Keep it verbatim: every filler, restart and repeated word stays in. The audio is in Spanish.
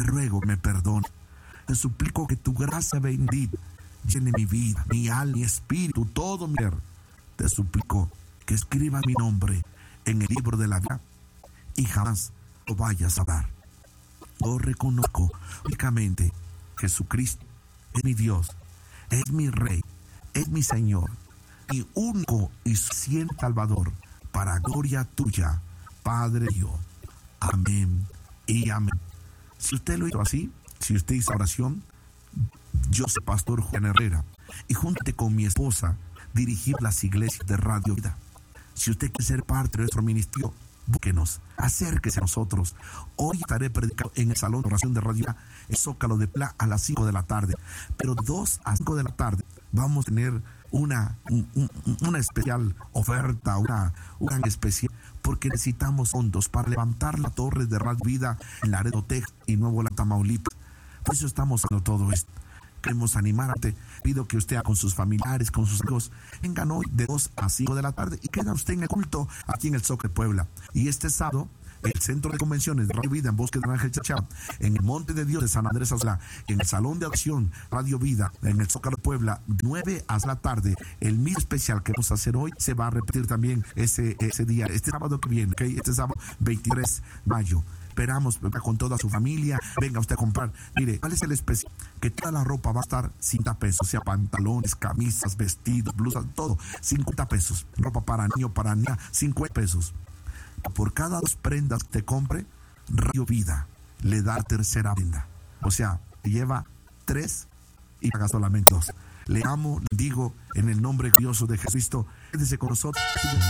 te ruego que me perdones. Te suplico que tu gracia bendita llene mi vida, mi alma, mi espíritu, todo mi ser. Te suplico que escribas mi nombre en el libro de la vida y jamás lo vayas a dar. Yo reconozco únicamente que Jesucristo es mi Dios, es mi Rey, es mi Señor, mi único y suficiente Salvador, para gloria tuya, Padre Dios. Amén y amén. Si usted lo hizo así, si usted hizo oración, yo soy Pastor Juan Herrera y junto con mi esposa dirigimos las iglesias de Radio Vida. Si usted quiere ser parte de nuestro ministerio, búsquenos, acérquese a nosotros. Hoy estaré predicando en el salón de oración de Radio Vida, en Zócalo de Plata, a las cinco de la tarde. Pero dos a cinco de la tarde vamos a tener una, un, una especial oferta, una, una especial, porque necesitamos fondos para levantar la torre de Radio Vida en Laredo, Texas y Nuevo Laredo, Tamaulipas. Por eso estamos haciendo todo esto. Queremos animarte. Pido que usted con sus familiares, con sus amigos, vengan hoy de dos a cinco de la tarde y queda usted en el culto aquí en el Zócalo de Puebla. Y este sábado, el Centro de Convenciones de Radio Vida en Bosque de Ángel Chachá, en el Monte de Dios de San Andrés Azulá, en el Salón de Acción Radio Vida, en el Zócalo de Puebla, nueve a la tarde. El mismo especial que vamos a hacer hoy se va a repetir también ese, ese día, este sábado que viene, ¿okay? Este sábado veintitrés de mayo. Esperamos con toda su familia. Venga usted a comprar. Mire, ¿cuál es el especial? Que toda la ropa va a estar cincuenta pesos, sea pantalones, camisas, vestidos, blusas, todo, cincuenta pesos. Ropa para niño, para niña, cincuenta pesos. Por cada dos prendas que te compre, Radio Vida le da tercera prenda. O sea, lleva tres y paga solamente dos. Le amo, le digo en el nombre glorioso de Jesucristo. Quédese con nosotros.